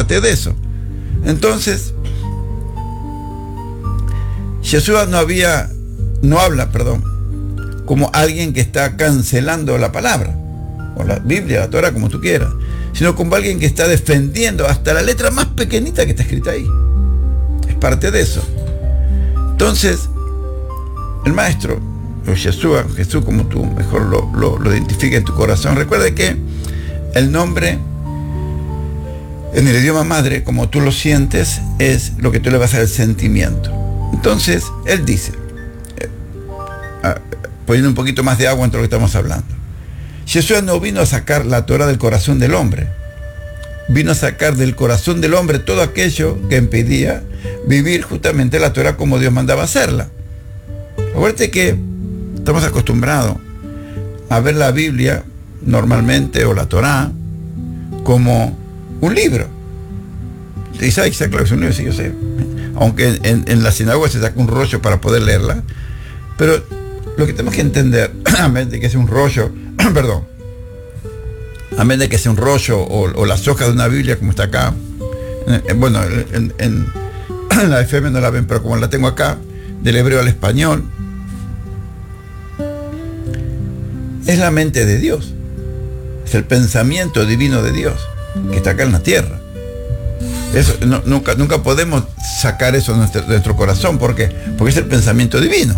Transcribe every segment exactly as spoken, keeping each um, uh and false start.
parte de eso. Entonces, Yeshua no había, no habla, perdón, como alguien que está cancelando la palabra, o la Biblia, la Torah, como tú quieras, sino como alguien que está defendiendo hasta la letra más pequeñita que está escrita ahí. Es parte de eso. Entonces, el maestro, o Yeshua, Jesús, como tú mejor lo, lo, lo identifica en tu corazón, recuerda que el nombre en el idioma madre, como tú lo sientes, es lo que tú le vas a dar el sentimiento. Entonces, él dice, eh, ah, poniendo un poquito más de agua entre lo que estamos hablando, Yeshua no vino a sacar la Torah del corazón del hombre, vino a sacar del corazón del hombre todo aquello que impedía vivir justamente la Torah como Dios mandaba hacerla. Acuérdate que estamos acostumbrados a ver la Biblia normalmente, o la Torah, como un libro. Dice, claro que es un libro, sí, yo sé. Aunque en, en la sinagoga se saca un rollo para poder leerla, pero lo que tenemos que entender, a vez de que sea un rollo, perdón, a vez de que sea un rollo o, o las hojas de una Biblia como está acá, eh, bueno, en, en, en la F M no la ven, pero como la tengo acá, del hebreo al español, es la mente de Dios, es el pensamiento divino de Dios que está acá en la tierra. Eso, no, nunca, nunca podemos sacar eso de nuestro, de nuestro corazón. ¿Por qué? Porque es el pensamiento divino.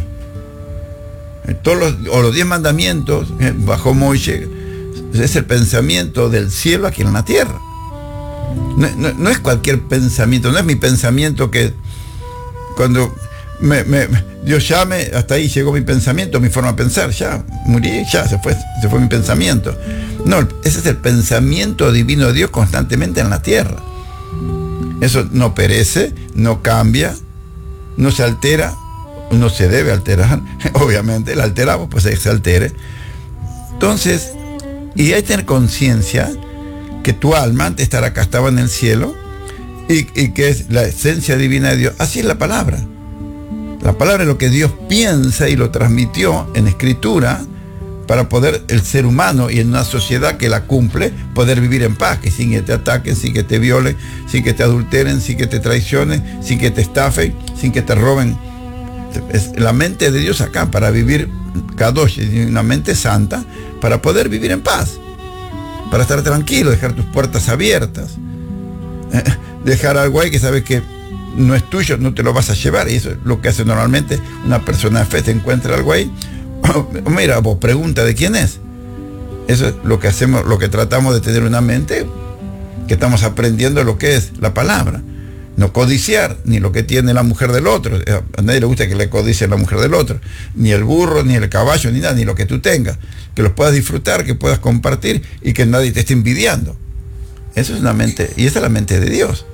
Todos los, o los diez mandamientos, eh, bajo Moisés, es el pensamiento del cielo aquí en la tierra. No, no, no es cualquier pensamiento, no es mi pensamiento que cuando me, me, Dios llame, hasta ahí llegó mi pensamiento, mi forma de pensar, ya morí, ya se fue, se fue mi pensamiento. No, ese es el pensamiento divino de Dios constantemente en la tierra. Eso no perece, no cambia, no se altera, no se debe alterar. Obviamente, el alteramos, pues se altere. Entonces, y hay que tener conciencia que tu alma antes de estar acá estaba en el cielo y, y que es la esencia divina de Dios. Así es la palabra. La palabra es lo que Dios piensa y lo transmitió en escritura para poder el ser humano, y en una sociedad que la cumple, poder vivir en paz, que sin que te ataquen, sin que te violen, sin que te adulteren, sin que te traicionen, sin que te estafen, sin que te roben. Es la mente de Dios acá para vivir Kadosh, una mente santa, para poder vivir en paz, para estar tranquilo, dejar tus puertas abiertas, eh, dejar algo ahí que sabes que no es tuyo, no te lo vas a llevar. Y eso es lo que hace normalmente una persona de fe. Te encuentra algo ahí, mira, vos pregunta de quién es. Eso es lo que hacemos, lo que tratamos de tener una mente que estamos aprendiendo lo que es la palabra. No codiciar ni lo que tiene la mujer del otro. A nadie le gusta que le codicie la mujer del otro, ni el burro, ni el caballo, ni nada, ni lo que tú tengas. Que los puedas disfrutar, que puedas compartir y que nadie te esté envidiando. Eso es una mente, y esa es la mente de Dios.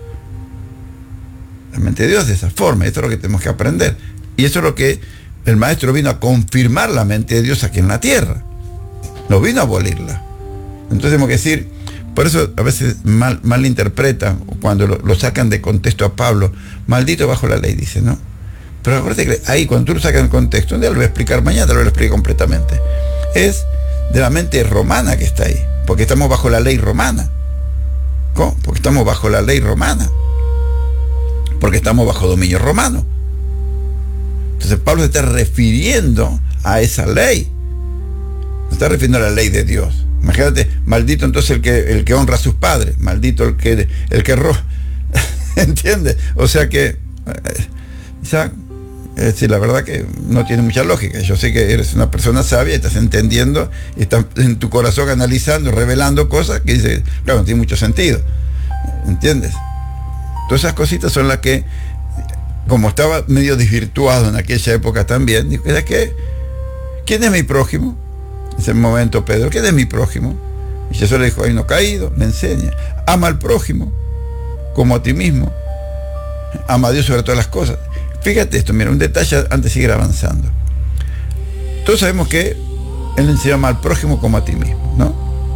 La mente de Dios de esa forma. Esto es lo que tenemos que aprender. Y eso es lo que el maestro vino a confirmar, la mente de Dios aquí en la tierra. No vino a abolirla. Entonces tenemos que decir, por eso a veces mal, mal interpretan, cuando lo, lo sacan de contexto a Pablo, maldito bajo la ley, dice, ¿no? Pero acuérdate que ahí, cuando tú lo sacas en contexto, un día lo voy a explicar, mañana te lo voy a explicar completamente. Es de la mente romana que está ahí, porque estamos bajo la ley romana. ¿Cómo? Porque estamos bajo la ley romana. Porque estamos bajo dominio romano. Entonces Pablo se está refiriendo a esa ley. Se está refiriendo a la ley de Dios. Imagínate, maldito entonces el que, el que honra a sus padres, maldito el que el que roba. ¿Entiendes? O sea que, Isaac, es decir, la verdad que no tiene mucha lógica. Yo sé que eres una persona sabia y estás entendiendo, y estás en tu corazón analizando, revelando cosas que dice, claro, no tiene mucho sentido. ¿Entiendes? Todas esas cositas son las que, como estaba medio desvirtuado en aquella época también, dijo, ¿qué? ¿Quién es mi prójimo? En ese momento Pedro, ¿quién es mi prójimo? Y Jesús le dijo, hay uno caído, le enseña. Ama al prójimo como a ti mismo. Ama a Dios sobre todas las cosas. Fíjate esto, mira, un detalle antes de seguir avanzando. Todos sabemos que Él enseña al prójimo como a ti mismo, ¿no?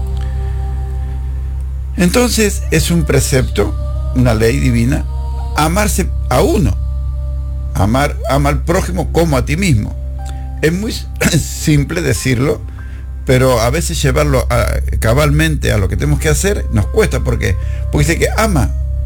Entonces es un precepto, una ley divina, amarse a uno. Amar, ama al prójimo como a ti mismo. Es muy simple decirlo, pero a veces llevarlo a, cabalmente a lo que tenemos que hacer nos cuesta. ¿Por qué? Porque dice que ama